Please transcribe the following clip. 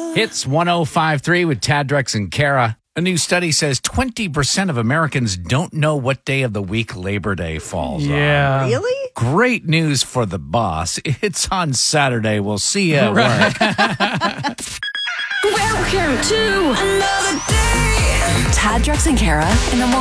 Hits 105.3 with Tad, Drex, and Kara. A new study says 20% of Americans don't know what day of the week Labor Day falls on. Really? Great news for the boss. It's on Saturday. We'll see you at work. Welcome to another day. Tad, Drex, and Kara in the morning.